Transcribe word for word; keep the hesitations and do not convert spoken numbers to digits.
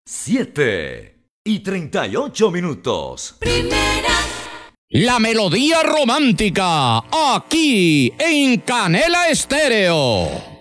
siete y treinta y ocho minutos. Primera. La melodía romántica, aquí en Canela Estéreo.